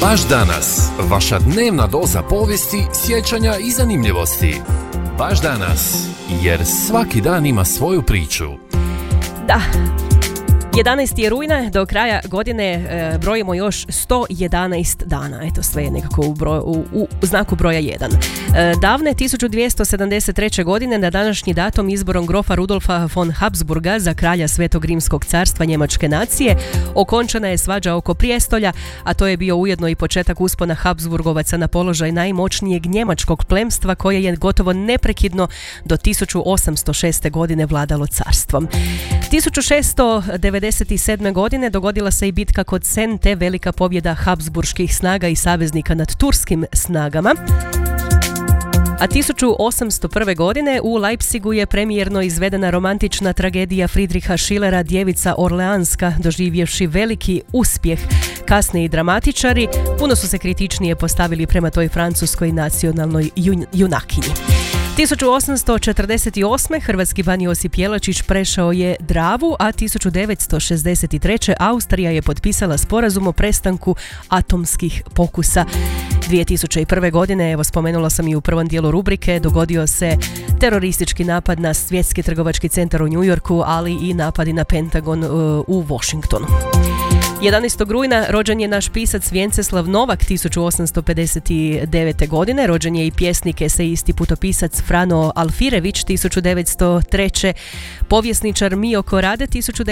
Baš danas, vaša dnevna doza povijesti, sjećanja i zanimljivosti. Baš danas, jer svaki dan ima svoju priču. Da, 11. je rujna, do kraja godine brojimo još 111 dana. Eto, sve je nekako u znaku broja 1. Davne 1273. godine na današnji datum izborom grofa Rudolfa von Habsburga za kralja Svetog Rimskog carstva njemačke nacije okončana je svađa oko prijestolja, a to je bio ujedno i početak uspona Habsburgovaca na položaj najmoćnijeg njemačkog plemstva koje je gotovo neprekidno do 1806. godine vladalo carstvom. 1697. godine dogodila se i bitka kod Sente, velika pobjeda habsburških snaga i saveznika nad turskim snagama. A 1801. godine u Leipzigu je premijerno izvedena romantična tragedija Friedricha Schillera Djevica Orleanska, doživjevši veliki uspjeh. Kasniji dramatičari puno su se kritičnije postavili prema toj francuskoj nacionalnoj junakinji. 1848. hrvatski ban Josip Jelačić prešao je Dravu, a 1963. Austrija je potpisala sporazum o prestanku atomskih pokusa. 2001. godine, evo spomenula sam i u prvom dijelu rubrike, dogodio se teroristički napad na Svjetski trgovački centar u New Yorku, ali i napadi na Pentagon u Washingtonu. 11. rujna rođen je naš pisac Vjenceslav Novak 1859. godine, rođen je i pjesnik, esejist i putopisac Frano Alfirević 1903. Povjesničar Mio Korade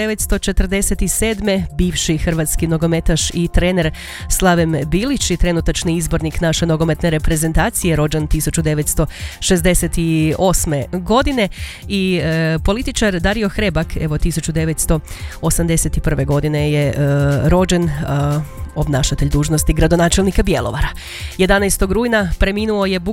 1947. Bivši hrvatski nogometaš i trener Slaven Bilić i trenutačni izbornik naše nogometne reprezentacije, rođen 1968. godine i političar Dario Hrebak, evo 1981. godine je rođen, obnašatelj dužnosti gradonačelnika Bjelovara. 11. rujna preminuo je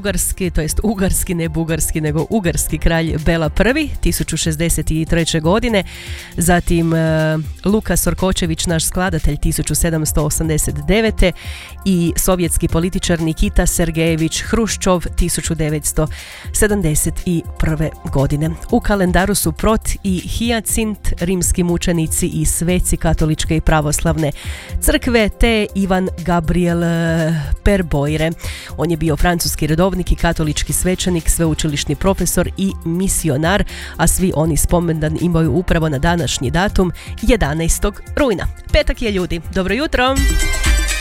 ugarski kralj Bela I 1063. godine, zatim Luka Sorkočević, naš skladatelj 1789. i sovjetski političar Nikita Sergejević Hruščov 1971. godine. U kalendaru su Prot i Hijacint, rimski mučenici i sveci katoličke i pravoslavne crkve, te Ivan Gabriel Perboire. On je bio francuski redovnik i katolički svećenik, sveučilišni profesor i misionar, a svi oni spomendan imaju upravo na današnji datum 11. rujna. Petak je, ljudi. Dobro jutro!